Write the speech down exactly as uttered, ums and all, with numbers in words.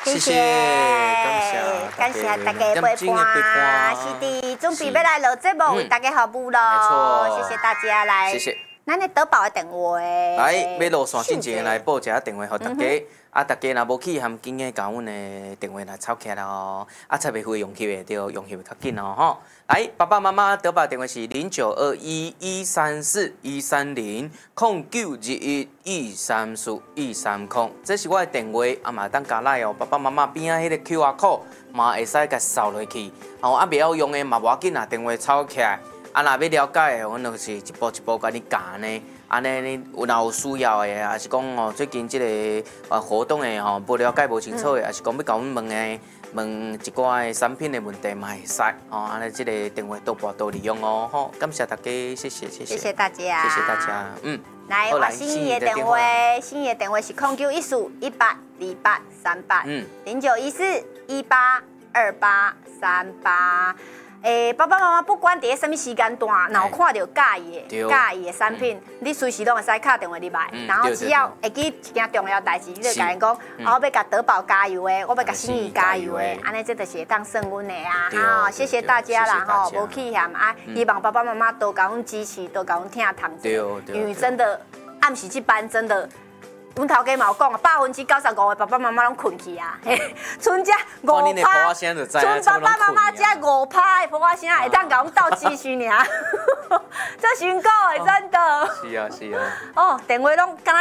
谢谢，感谢， 感谢大家陪伴，是的，准备要来录节目，为大家服务咯。 没错， 谢谢大家来， 谢谢。 咱的德宝的电话， 来，要落线之前来报一下电话给大家。啊，大家若无去，含紧个甲阮的电话来抄起来哦。啊，才袂会用起的，就用起会较紧哦吼。来，爸爸妈妈德宝电话是零九二一一三四一三零空九二一一三四一三空，这是我的电话，啊嘛当加来哦。爸爸妈妈边仔迄个 Q R code 嘛会使甲扫落去，哦啊袂晓用的嘛无要紧啊，电话抄起来。啊，若要了解的，阮就是一步一步甲你教呢。安尼你有若有需要的，也是讲哦，最近即个呃活动的吼，无了解无清楚的，也是讲要甲阮问的，问一寡的产品的问题嘛会使哦。安尼即个电话多拨多利用哦，吼，感谢大家，谢谢谢谢， 谢谢大家， 谢谢大家，嗯。 来，我心仪的电话，心仪的电话是空九一四一八二八三八，嗯，零九一四一八二八三八。诶，爸爸妈妈不管伫什么时间段，若有看到介意的、介意的产品，你随时拢会使敲电话入来，然后只要会记一件重要代志，你就甲因讲，我要甲德宝加油的，我要甲心仪加油的，安尼这就是会当算阮的啊！哈，谢谢大家啦，吼，无气嫌啊！希望爸爸妈妈多甲阮支持，多甲阮听糖者，因为真的暗时这班真的。阮头家嘛有讲啊，百分之九十五的爸爸妈妈拢困去啊，剩只五趴，剩爸爸妈妈只五趴的婆婆声会当甲阮斗继续尔，这辛苦的真的。 是啊是啊。 哦，电话拢敢